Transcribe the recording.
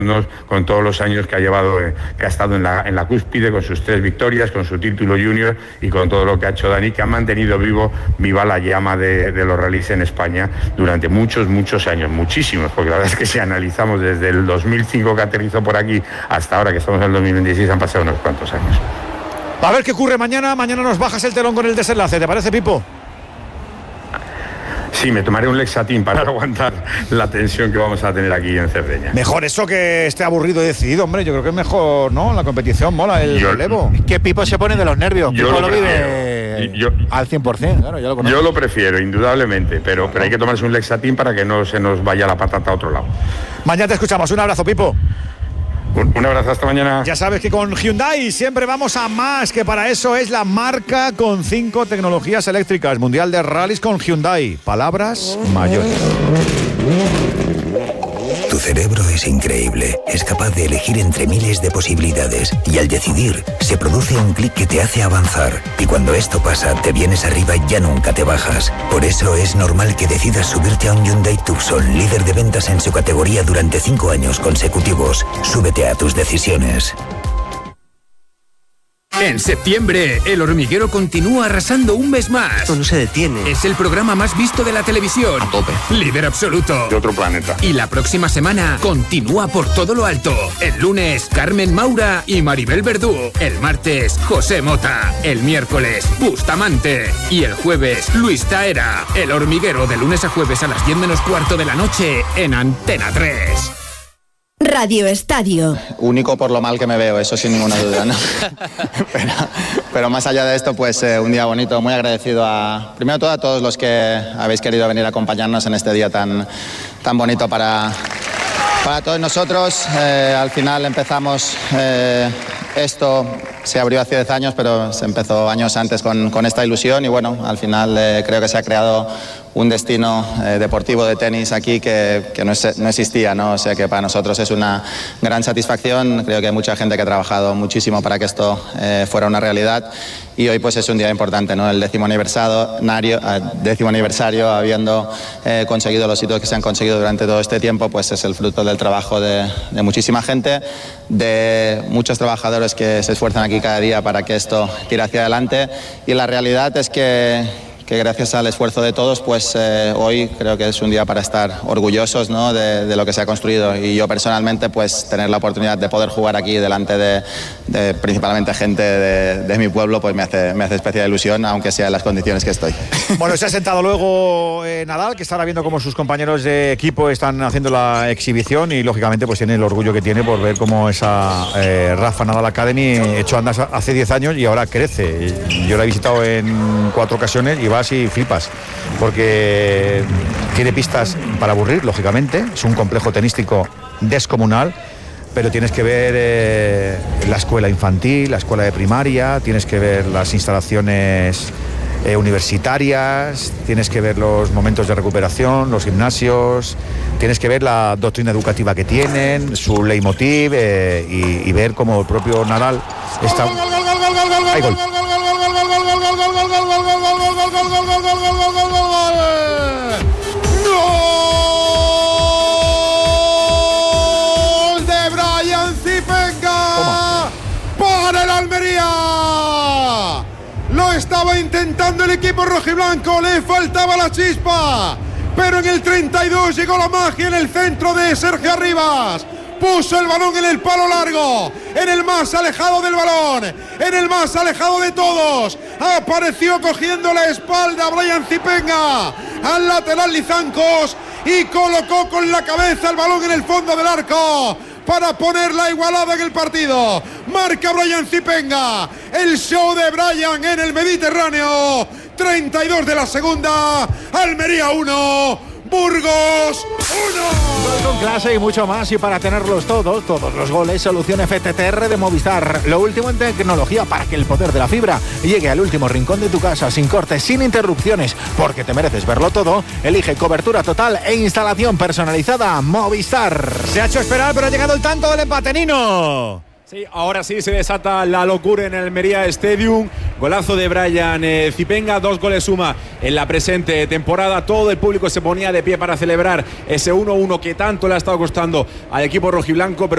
con todos los años que ha llevado, que ha estado en la cúspide, con sus 3 victorias, con su título junior y con todo lo que ha hecho Dani, que ha mantenido viva la llama de los rallies en España durante muchos años, muchísimos, porque la verdad es que si analizamos desde el 2005 que aterrizó por aquí hasta ahora que estamos en el 2026 han pasado unos cuantos años. A ver qué ocurre mañana nos bajas el telón con el desenlace, ¿te parece, Pipo? Sí, me tomaré un Lexatin para aguantar la tensión que vamos a tener aquí en Cerdeña. Mejor eso que esté aburrido y decidido, hombre. Yo creo que es mejor, ¿no? La competición mola, el relevo. Que Pipo se pone de los nervios. Pipo lo vive al 100%, claro, ya lo conozco. Yo lo prefiero, indudablemente, pero hay que tomarse un Lexatin para que no se nos vaya la patata a otro lado. Mañana te escuchamos. Un abrazo, Pipo. Un abrazo, hasta mañana. Ya sabes que con Hyundai siempre vamos a más, que para eso es la marca con 5 tecnologías eléctricas. Mundial de Rallys con Hyundai. Palabras mayores. Tu cerebro es increíble, es capaz de elegir entre miles de posibilidades y al decidir se produce un clic que te hace avanzar y cuando esto pasa te vienes arriba y ya nunca te bajas. Por eso es normal que decidas subirte a un Hyundai Tucson, líder de ventas en su categoría durante 5 años consecutivos. Súbete a tus decisiones. En septiembre, El Hormiguero continúa arrasando un mes más. Esto no se detiene. Es el programa más visto de la televisión. A tope. Líder absoluto. De otro planeta. Y la próxima semana continúa por todo lo alto. El lunes, Carmen Maura y Maribel Verdú. El martes, José Mota. El miércoles, Bustamante. Y el jueves, Luis Taera. El Hormiguero, de lunes a jueves a las 10 menos cuarto de la noche en Antena 3. Radio Estadio. Único por lo mal que me veo, eso sin ninguna duda, ¿no? pero más allá de esto, pues un día bonito, muy agradecido primero de todo a todos los que habéis querido venir a acompañarnos en este día tan bonito para todos nosotros. Al final empezamos, esto se abrió hace 10 años, pero se empezó años antes con esta ilusión y bueno, al final creo que se ha creado un destino deportivo de tenis aquí que no existía, ¿no? O sea que para nosotros es una gran satisfacción. Creo que hay mucha gente que ha trabajado muchísimo para que esto fuera una realidad y hoy pues es un día importante, ¿no? El 10º aniversario, habiendo conseguido los hitos que se han conseguido durante todo este tiempo, pues es el fruto del trabajo de muchísima gente, de muchos trabajadores que se esfuerzan aquí cada día para que esto tire hacia adelante y la realidad es que gracias al esfuerzo de todos, pues hoy creo que es un día para estar orgullosos, ¿no? de lo que se ha construido y yo personalmente pues tener la oportunidad de poder jugar aquí delante de principalmente gente de mi pueblo pues me hace especial ilusión, aunque sea en las condiciones que estoy. Bueno, se ha sentado luego Nadal, que estará viendo cómo sus compañeros de equipo están haciendo la exhibición y lógicamente pues tiene el orgullo que tiene por ver cómo esa Rafa Nadal Academy echó andas hace 10 años y ahora crece. Yo la he visitado en 4 ocasiones y vas y flipas, porque tiene pistas para aburrir, lógicamente, es un complejo tenístico descomunal, pero tienes que ver la escuela infantil, la escuela de primaria, tienes que ver las instalaciones universitarias, tienes que ver los momentos de recuperación, los gimnasios, tienes que ver la doctrina educativa que tienen, su leitmotiv y ver cómo el propio Nadal está... ¡Hay gol! ¡Gol de Brian Zipenga! ¡Para el Almería! Lo estaba intentando el equipo rojiblanco, le faltaba la chispa, pero en el 32 llegó la magia en el centro de Sergio Arribas. Puso el balón en el palo largo, en el más alejado del balón, en el más alejado de todos. Apareció cogiendo la espalda a Brian Zipenga, al lateral Lizancos, y colocó con la cabeza el balón en el fondo del arco para poner la igualada en el partido. Marca Brian Zipenga, el show de Brian en el Mediterráneo. 32 de la segunda, Almería 1. Burgos 1. Con clase y mucho más, y para tenerlos todos los goles, solución FTTR de Movistar. Lo último en tecnología para que el poder de la fibra llegue al último rincón de tu casa, sin cortes, sin interrupciones, porque te mereces verlo todo. Elige cobertura total e instalación personalizada Movistar. Se ha hecho esperar, pero ha llegado el tanto del empate, Nino. Sí, ahora sí se desata la locura en el Almería Stadium. Golazo de Brian Zipenga, 2 goles suma en la presente temporada. Todo el público se ponía de pie para celebrar ese 1-1 que tanto le ha estado costando al equipo rojiblanco. Pero